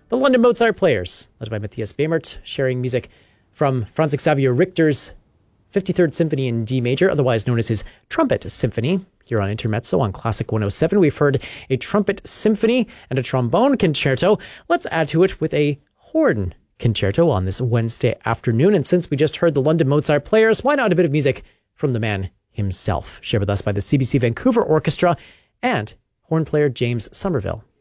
the London Mozart Players, led by Matthias Bamert, sharing music from Franz Xavier Richter's 53rd Symphony in D major, otherwise known as his Trumpet Symphony. Here on Intermezzo on Classic 107, we've heard a trumpet symphony and a trombone concerto. Let's add to it with a horn concerto on this Wednesday afternoon. And since we just heard the London Mozart Players, why not a bit of music from the man himself, shared with us by the CBC Vancouver Orchestra and horn player James Somerville.